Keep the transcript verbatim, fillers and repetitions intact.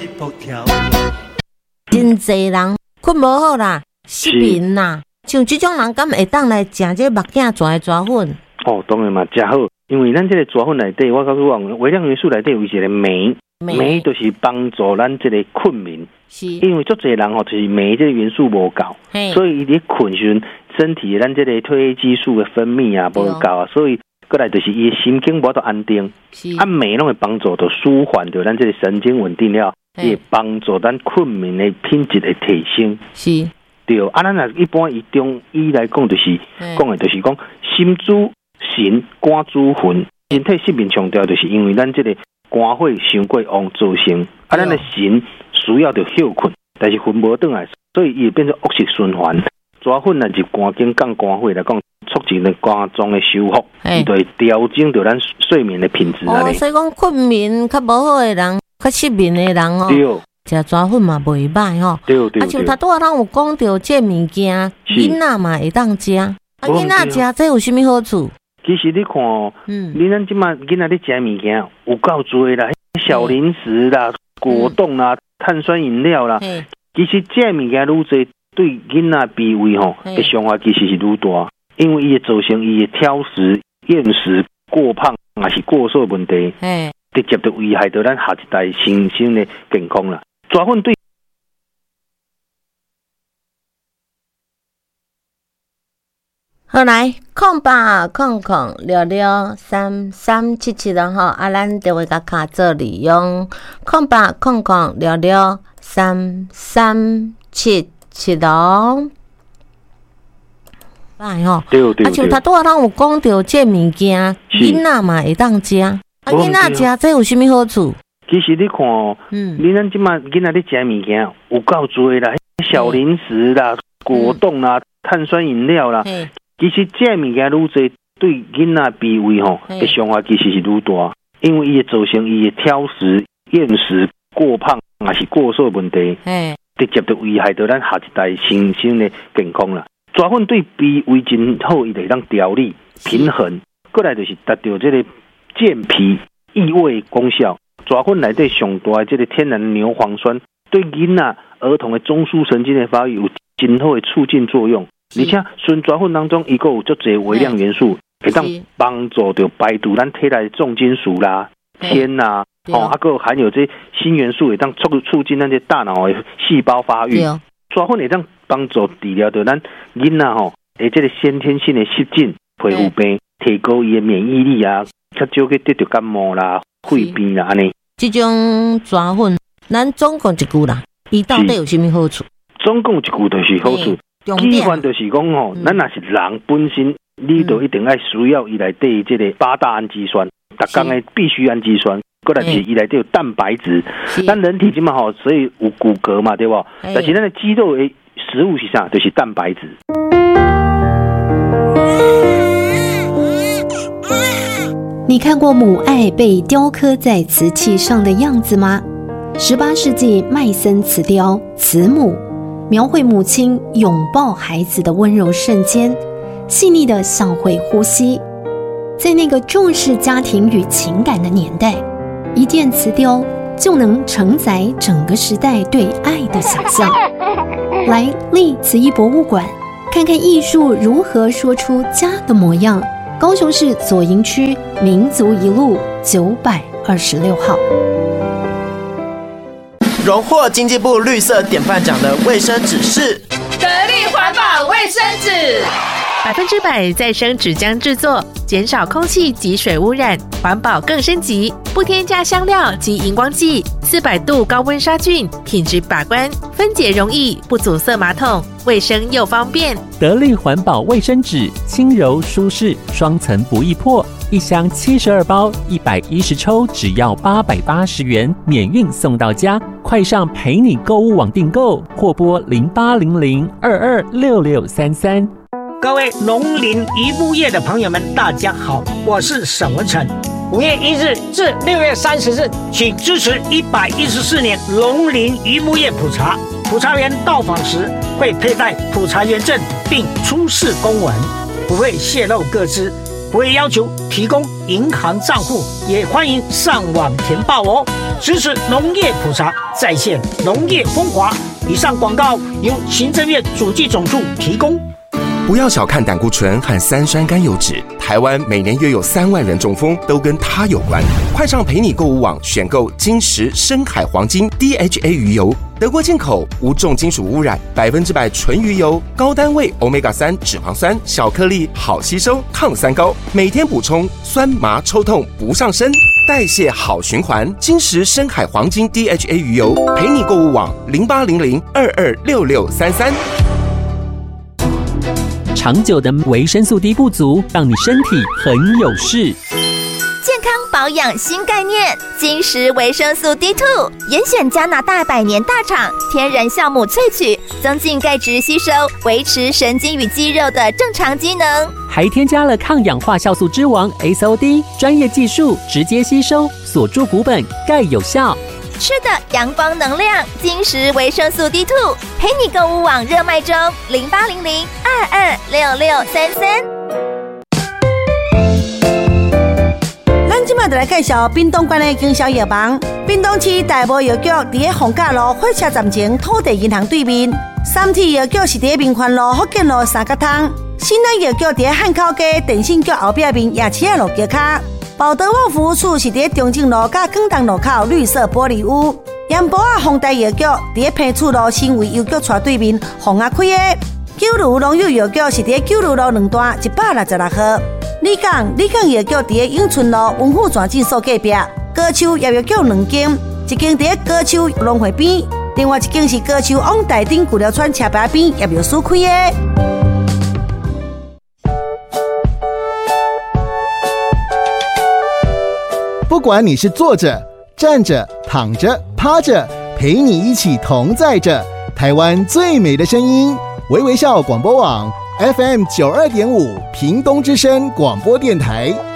真侪人困无好啦，失眠啦，像这种人敢会当来食这目镜蛇蛇粉？ 哦，当然嘛，真好，因为咱这个蛇粉内底，我告诉你讲，微量元素内底有一个镁，镁就是帮助咱这个困眠。是，因为足侪人吼，就是镁这个元素无够，所以伊咧困时，身体咱这个褪黑激素的分泌啊无够啊，所以过来就是伊心境无得安定。啊，镁拢会帮助到舒缓到咱这个神经稳定了，也帮助咱困眠的品质的提升。是，对。啊，咱若一般以中医来讲，就是讲的就是讲心主神，肝主魂。身体失眠强调就是因为咱这个肝火伤过旺造成，啊，咱的神需要着休困，但是魂无转来，所以伊会变成恶性循环。蛇粉呢，入肝经降肝火来讲，促进了肝脏的修复，伊就会调整到咱睡眠的品质。 哦，所以讲困眠较无好的人，较失眠的人哦，食蛇粉嘛袂歹吼。对对对。啊，像头拄仔咱有讲到这物件，囡仔嘛会当食，啊，囡仔食这有啥物好处？ 其实你看哦，嗯，你咱即马囡仔咧食物件有够多啦，小零食啦、果冻啦、碳酸饮料啦，其实这物件愈多，对囡仔脾胃吼的伤害其实是愈大，因为伊会造成伊的挑食、厌食、过胖还是过瘦问题，直接就危害到咱下一代身心的健康啦。蛇粉对。 好来，空八空空六六三三七七了哈，啊，咱就会甲卡做利用空八空空六六三三七七咯。哎吼，对对对。啊，像头拄仔咱有讲到这物件，囡仔嘛会当食，啊，囡仔食这有啥物好处？ 其实你看哦，嗯，你咱即马囡仔咧食物件有够多啦，小零食啦、果冻啦、碳酸饮料啦。其实这物件愈多，对囡仔脾胃吼的伤害其实是愈大，因为伊会造成伊的挑食、厌食、过胖还是过瘦问题，直接就危害到咱下一代身心的健康啦。蛇粉对脾胃真好，伊就会当调理平衡，过来就是达到这个健脾益胃功效。蛇粉内底上大的这个天然牛磺酸，对囡仔儿童的中枢神经的发育有真好的促进作用。而且纯蛇粉当中，伊个有足侪微量元素，会当帮助着排除咱体内重金属啦、铅啦，哦，啊个含有这锌元素，会当促促进咱这大脑的细胞发育。蛇粉会当帮助治疗着咱囡仔吼，诶，这个先天性的湿疹、皮肤病，提高伊的免疫力啊，较少去得着感冒啦、肺病啦安尼。 这种蛇粉，咱总共一句啦，伊到底有啥物好处？ 总共一句就是好处。基本就是讲吼，咱若是人本身，你就一定爱需要伊内底这个八大氨基酸，逐工的必需氨基酸，过来是伊内底有蛋白质。咱人体即嘛吼，所以有骨骼嘛，对不？但是咱的肌肉的食物是啥？就是蛋白质。 你看过母爱被雕刻在瓷器上的样子吗？十八世纪麦森瓷雕《慈母》。描绘母亲拥抱孩子的温柔瞬间，细腻的像会呼吸。在那个重视家庭与情感的年代，一件瓷雕就能承载整个时代对爱的想象。来历瓷艺博物馆看看艺术如何说出家的模样。高雄市左营区民族一路九百二十六号。 荣获经济部绿色典范奖的卫生纸是得力环保卫生纸， 百分之百再生纸浆制作，减少空气及水污染，环保更升级，不添加香料及荧光剂，四百度高温杀菌，品质把关，分解容易，不阻塞马桶，卫生又方便。 得力环保卫生纸，轻柔舒适，双层不易破。一箱七十二包，一百一十抽，只要八百八十元，免运送到家。快上陪你购物网订购，或拨零八零零二二六六三三。 各位农林渔牧业的朋友们，大家好，我是沈文成。五月一日至六月三十日，请支持一百一十四年农林渔牧业普查。普查员到访时会佩戴普查员证，并出示公文，不会泄露个资。 不会要求提供银行账户，也欢迎上网填报哦。支持农业普查，再现农业风华。以上广告由行政院主计总处提供。 不要小看胆固醇和三酸甘油酯，台湾每年约有三万人中风，都跟它有关。快上陪你购物网选购金石深海黄金 D H A 鱼油，德国进口，无重金属污染，百分之百纯鱼油，高单位 欧米伽三 脂肪酸，小颗粒，好吸收，抗三高，每天补充，酸麻抽痛不上身，代谢好循环。金石深海黄金 D H A 鱼油，陪你购物网零八零零二二六六三三。 长久的维生素 D 不足，让你身体很有事。 健康保养新概念，金石维生素 D 二 严选加拿大百年大厂天然酵母萃取，增进钙质吸收，维持神经与肌肉的正常机能， 还添加了抗氧化酵素之王 S O D， 专业技术直接吸收，锁住骨本，钙有效。 吃的阳光能量，金石维生素 D 二 陪你购物网热卖中，零八零零二二六六三三。 咱今麦就来介绍屏东县的经销药房。屏东市大埔药局伫个逢甲路火车站前土地银行对面，三体药局是伫个民权路福建路三角塘，新安药局伫个汉口街电信局后壁面夜市路桥卡。宝德旺服务处是伫中正路甲广东路口绿色玻璃屋，盐埔仔丰台药局伫平厝路新卫邮局厝对面红啊开的，九如荣誉药局是伫九如路两段一百六十六号，李港李港药局伫永春路文富全诊所隔壁，高手药药局两间，一间伫高手龙会边，另外一间是高手往大顶古寮村车牌边药药所开的。 不管你是坐着、站着、躺着、趴着，陪你一起同在着。台湾最美的声音，微微笑广播网 F M 九二点五，屏东之声广播电台。